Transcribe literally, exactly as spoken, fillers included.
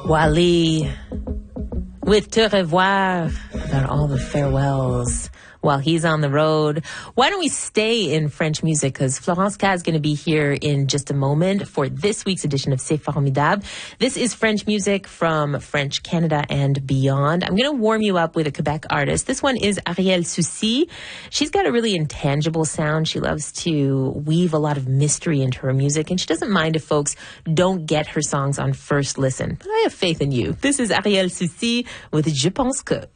Wally with Te Revoir, about all the farewells while he's on the road. Why don't we stay in French music? Because Florence K is going to be here in just a moment for this week's edition of C'est Formidable. This is French music from French Canada and beyond. I'm going to warm you up with a Quebec artist. This one is Arielle Soucy. She's got a really intangible sound. She loves to weave a lot of mystery into her music, and she doesn't mind if folks don't get her songs on first listen. But I have faith in you. This is Arielle Soucy with Je pense que.